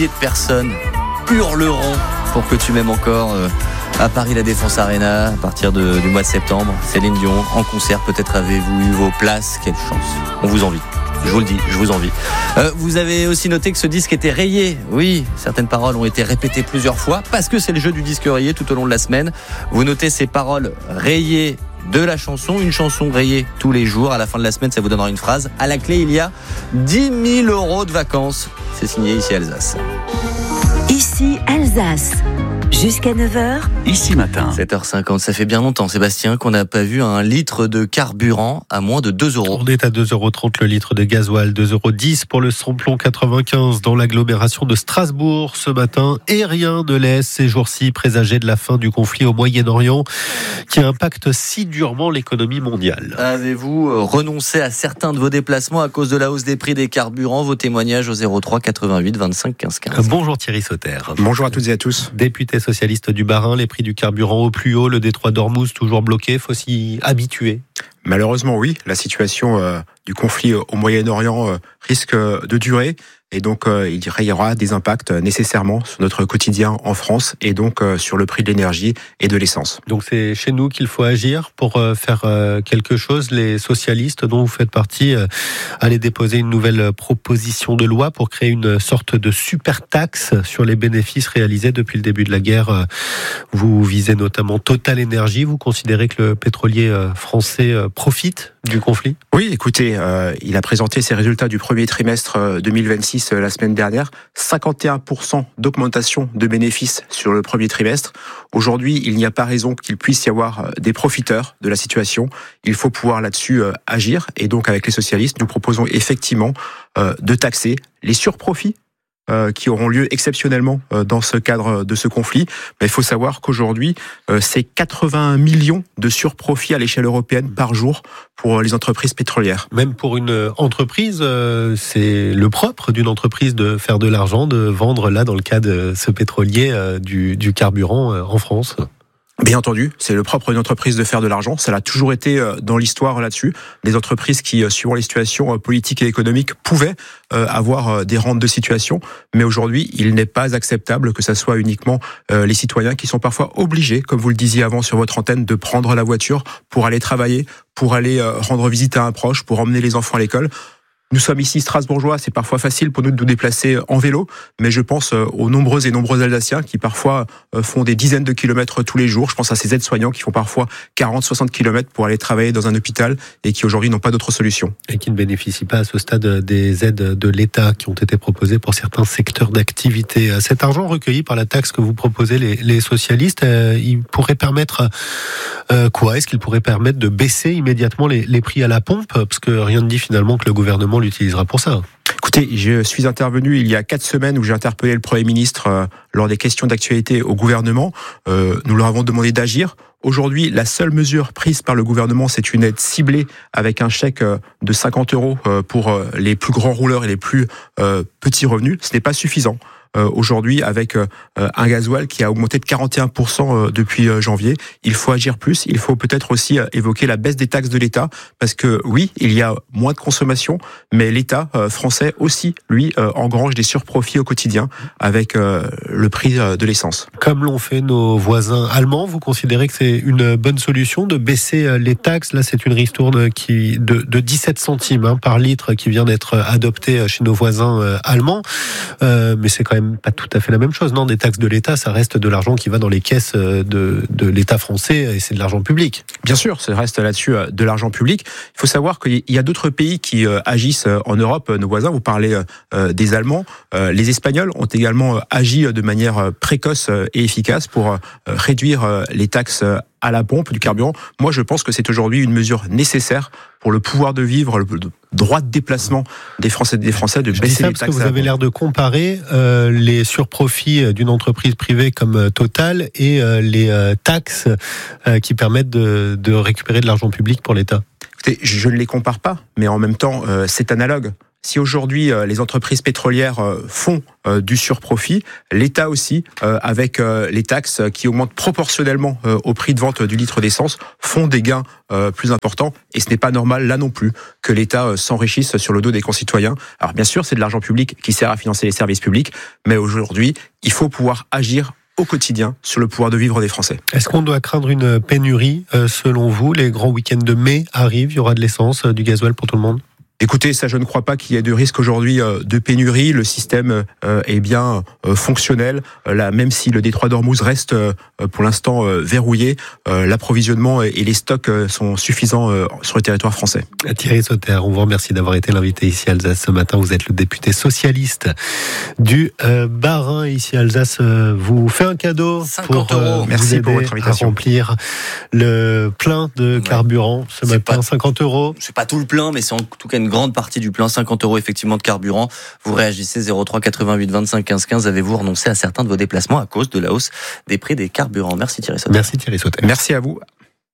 de personnes hurleront pour que tu m'aimes encore à Paris La Défense Arena à partir du mois de septembre. Céline Dion en concert, peut-être avez-vous eu vos places. Quelle chance, on vous envie. Je vous le dis, je vous envie. Vous avez aussi noté que ce disque était rayé. Oui, certaines paroles ont été répétées plusieurs fois parce que c'est le jeu du disque rayé tout au long de la semaine. Vous notez ces paroles rayées de la chanson, une chanson rayée tous les jours. À la fin de la semaine, ça vous donnera une phrase. À la clé, il y a 10 000 € de vacances. C'est signé Ici Alsace. Ici Alsace. Jusqu'à 9h. Ici Matin. 7h50, ça fait bien longtemps, Sébastien, qu'on n'a pas vu un litre de carburant à moins de 2 €. On est à 2,30 € le litre de gasoil, 2,10 € pour le samplon 95 dans l'agglomération de Strasbourg ce matin. Et rien ne laisse ces jours-ci présager de la fin du conflit au Moyen-Orient qui impacte si durement l'économie mondiale. Avez-vous renoncé à certains de vos déplacements à cause de la hausse des prix des carburants? Vos témoignages au 03 88 25 15 15. Bonjour Thierry Sauter. Bonjour à toutes et à tous. Député socialiste du Bas-Rhin, les prix du carburant au plus haut, le détroit d'Ormuz toujours bloqué, faut s'y habituer. Malheureusement, oui, la situation du conflit au Moyen-Orient risque de durer. Et donc, il y aura des impacts nécessairement sur notre quotidien en France et donc sur le prix de l'énergie et de l'essence. Donc c'est chez nous qu'il faut agir pour faire quelque chose. Les socialistes dont vous faites partie allaient déposer une nouvelle proposition de loi pour créer une sorte de super taxe sur les bénéfices réalisés depuis le début de la guerre. Vous visez notamment Total Énergie. Vous considérez que le pétrolier français profite du conflit? Oui, écoutez, il a présenté ses résultats du premier trimestre 2026 la semaine dernière. 51% d'augmentation de bénéfices sur le premier trimestre. Aujourd'hui, il n'y a pas raison qu'il puisse y avoir des profiteurs de la situation. Il faut pouvoir là-dessus agir. Et donc, avec les socialistes, nous proposons effectivement de taxer les surprofits qui auront lieu exceptionnellement dans ce cadre de ce conflit. Mais il faut savoir qu'aujourd'hui, c'est 81 millions de surprofits à l'échelle européenne par jour pour les entreprises pétrolières. Même pour une entreprise, c'est le propre d'une entreprise de faire de l'argent, de vendre là, dans le cas de ce pétrolier, du carburant en France. Bien entendu, c'est le propre d'une entreprise de faire de l'argent. Ça l'a toujours été dans l'histoire là-dessus. Des entreprises qui, suivant les situations politiques et économiques, pouvaient avoir des rentes de situation. Mais aujourd'hui, il n'est pas acceptable que ça soit uniquement les citoyens qui sont parfois obligés, comme vous le disiez avant sur votre antenne, de prendre la voiture pour aller travailler, pour aller rendre visite à un proche, pour emmener les enfants à l'école. Nous sommes ici strasbourgeois, c'est parfois facile pour nous de nous déplacer en vélo, mais je pense aux nombreux et nombreux Alsaciens qui parfois font des dizaines de kilomètres tous les jours. Je pense à ces aides-soignants qui font parfois 40-60 kilomètres pour aller travailler dans un hôpital et qui aujourd'hui n'ont pas d'autre solution. Et qui ne bénéficient pas à ce stade des aides de l'État qui ont été proposées pour certains secteurs d'activité. Cet argent recueilli par la taxe que vous proposez les socialistes, il pourrait permettre quoi? Est-ce qu'il pourrait permettre de baisser immédiatement les prix à la pompe? Parce que rien ne dit finalement que le gouvernement l'utilisera pour ça. Écoutez, je suis intervenu il y a 4 semaines où j'ai interpellé le Premier ministre lors des questions d'actualité au gouvernement. Nous leur avons demandé d'agir. Aujourd'hui, la seule mesure prise par le gouvernement, c'est une aide ciblée avec un chèque de 50 € pour les plus grands rouleurs et les plus petits revenus. Ce n'est pas suffisant. Aujourd'hui, avec un gasoil qui a augmenté de 41% depuis janvier, il faut agir plus. Il faut peut-être aussi évoquer la baisse des taxes de l'État, parce que oui, il y a moins de consommation, mais l'État français aussi, lui, engrange des surprofits au quotidien avec le prix de l'essence. Comme l'ont fait nos voisins allemands, vous considérez que c'est une bonne solution de baisser les taxes? Là, c'est une ristourne de 17 centimes par litre qui vient d'être adoptée chez nos voisins allemands, mais c'est quand même pas tout à fait la même chose, non? Des taxes de l'État, ça reste de l'argent qui va dans les caisses de l'État français et c'est de l'argent public. Bien sûr, ça reste là-dessus de l'argent public. Il faut savoir qu'il y a d'autres pays qui agissent en Europe, nos voisins. Vous parlez des Allemands. Les Espagnols ont également agi de manière précoce et efficace pour réduire les taxes à la pompe du carburant. Moi, je pense que c'est aujourd'hui une mesure nécessaire pour le pouvoir de vivre, le droit de déplacement des Français et des Français, de baisser les taxes. Parce que vous avez l'air de comparer les surprofits d'une entreprise privée comme Total et les taxes qui permettent de récupérer de l'argent public pour l'État. Écoutez, je ne les compare pas, mais en même temps, c'est analogue. Si aujourd'hui les entreprises pétrolières font du surprofit, l'État aussi, avec les taxes qui augmentent proportionnellement au prix de vente du litre d'essence, font des gains plus importants. Et ce n'est pas normal, là non plus, que l'État s'enrichisse sur le dos des concitoyens. Alors bien sûr, c'est de l'argent public qui sert à financer les services publics, mais aujourd'hui, il faut pouvoir agir au quotidien sur le pouvoir de vivre des Français. Est-ce qu'on doit craindre une pénurie selon vous? Les grands week-ends de mai arrivent, il y aura de l'essence, du gasoil pour tout le monde? Écoutez, ça, je ne crois pas qu'il y ait de risque aujourd'hui de pénurie. Le système est bien fonctionnel. Là, même si le détroit d'Ormuz reste pour l'instant verrouillé, l'approvisionnement et les stocks sont suffisants sur le territoire français. Thierry Sauter, on vous remercie d'avoir été l'invité ici à Alsace ce matin. Vous êtes le député socialiste du Bas-Rhin ici à Alsace. Vous fait un cadeau 50 pour €. Merci pour votre à invitation. remplir le plein de carburant ce C'est matin. pas- 50 €. C'est pas tout le plein, mais c'est en tout cas une grande partie du plein. 50 € effectivement de carburant. Vous réagissez 03 88 25 15 15. Avez-vous renoncé à certains de vos déplacements à cause de la hausse des prix des carburants? Merci Thierry Sauter. Merci Thierry Sauter. Merci à vous.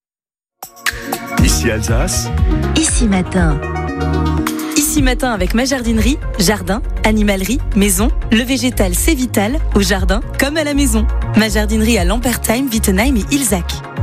Ici Alsace, Ici Matin. Ici Matin avec ma jardinerie, jardin, animalerie, maison, le végétal c'est vital, au jardin comme à la maison. Ma jardinerie à Lampertheim, Wittenheim et Ilzac.